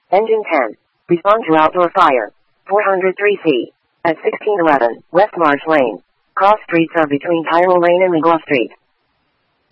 Engine 10. Respond to outdoor fire. 403C. At 1611 West Marsh Lane. Cross streets are between Tyrrell Lane and Leglaw Street.